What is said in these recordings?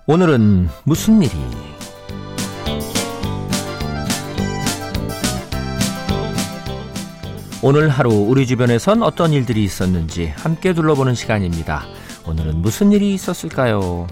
오늘은 무슨 일이? 오늘 하루 우리 주변에선 어떤 일들이 있었는지 함께 둘러보는 시간입니다. 오늘은 무슨 일이 있었을까요?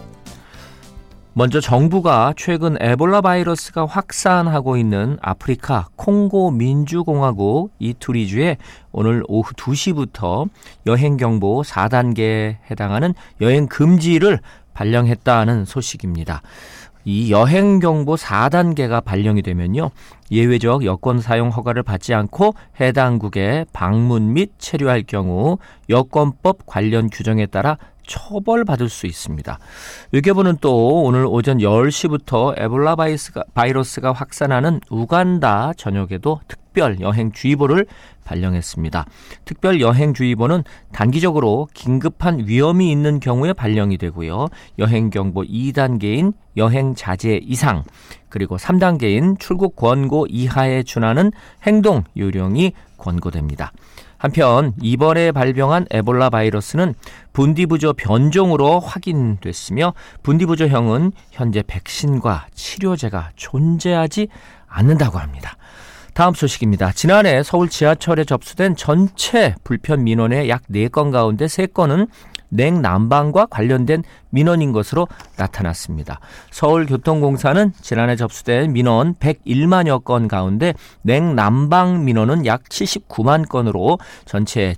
먼저 정부가 최근 에볼라 바이러스가 확산하고 있는 아프리카 콩고 민주공화국 이투리주에 오늘 오후 2시부터 여행경보 4단계에 해당하는 여행 금지를 발령했다는 소식입니다. 이 여행경보 4단계가 발령이 되면요, 예외적 여권 사용 허가를 받지 않고 해당국에 방문 및 체류할 경우 여권법 관련 규정에 따라 처벌받을 수 있습니다. 외교부는 또 오늘 오전 10시부터 에볼라 바이러스가 확산하는 우간다 전역에도 특별 여행주의보를 발령했습니다. 특별 여행주의보는 단기적으로 긴급한 위험이 있는 경우에 발령이 되고요. 여행경보 2단계인 여행자제 이상, 그리고 3단계인 출국 권고 이하에 준하는 행동 요령이 권고됩니다. 한편 이번에 발병한 에볼라 바이러스는 분디부조 변종으로 확인됐으며 분디부조형은 현재 백신과 치료제가 존재하지 않는다고 합니다. 다음 소식입니다. 지난해 서울 지하철에 접수된 전체 불편 민원의 약 4건 가운데 3건은 냉난방과 관련된 민원인 것으로 나타났습니다. 서울교통공사는 지난해 접수된 민원 101만여 건 가운데 냉난방 민원은 약 79만 건으로 전체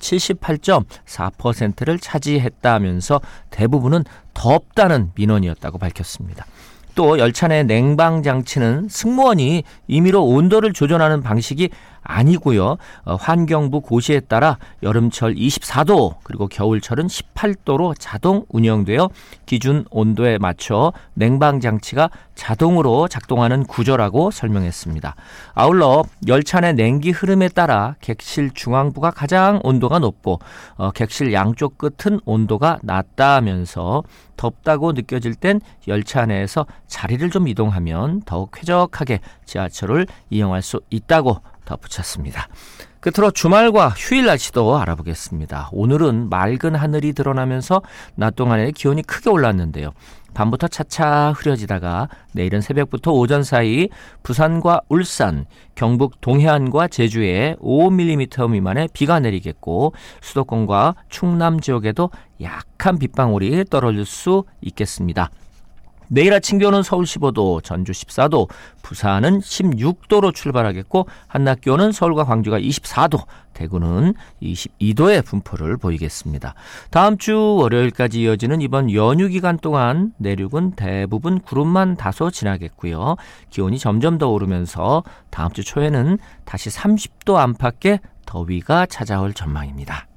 78.4%를 차지했다면서 대부분은 덥다는 민원이었다고 밝혔습니다. 또 열차 내 냉방장치는 승무원이 임의로 온도를 조절하는 방식이 아니고요. 환경부 고시에 따라 여름철 24도 그리고 겨울철은 18도로 자동 운영되어 기준 온도에 맞춰 냉방장치가 자동으로 작동하는 구조라고 설명했습니다. 아울러 열차 내 냉기 흐름에 따라 객실 중앙부가 가장 온도가 높고 객실 양쪽 끝은 온도가 낮다면서 덥다고 느껴질 땐 열차 내에서 자리를 좀 이동하면 더욱 쾌적하게 지하철을 이용할 수 있다고 덧붙였습니다. 끝으로 주말과 휴일 날씨도 알아보겠습니다. 오늘은 맑은 하늘이 드러나면서 낮 동안에 기온이 크게 올랐는데요. 밤부터 차차 흐려지다가 내일은 새벽부터 오전 사이 부산과 울산, 경북 동해안과 제주에 5mm 미만의 비가 내리겠고 수도권과 충남 지역에도 약한 빗방울이 떨어질 수 있겠습니다. 내일 아침 기온은 서울 15도, 전주 14도, 부산은 16도로 출발하겠고 한낮 기온은 서울과 광주가 24도, 대구는 22도의 분포를 보이겠습니다. 다음 주 월요일까지 이어지는 이번 연휴 기간 동안 내륙은 대부분 구름만 다소 지나겠고요. 기온이 점점 더 오르면서 다음 주 초에는 다시 30도 안팎의 더위가 찾아올 전망입니다.